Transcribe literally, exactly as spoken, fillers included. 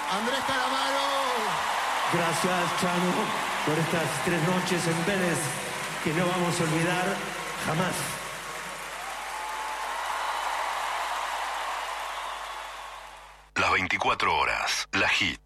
Andrés Calamaro. Gracias, Chano, por estas tres noches en Vélez que no vamos a olvidar jamás. Las veinticuatro horas, la hit.